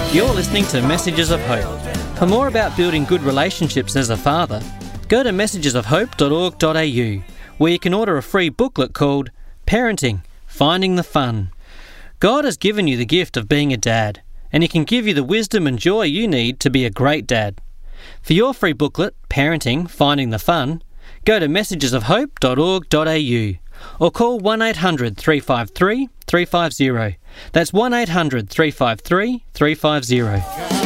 You're listening to Messages of Hope. For more about building good relationships as a father, go to messagesofhope.org.au, where you can order a free booklet called Parenting, Finding the Fun. God has given you the gift of being a dad, and He can give you the wisdom and joy you need to be a great dad. For your free booklet, Parenting, Finding the Fun, go to messagesofhope.org.au or call 1800 353 350. That's 1800 353 350.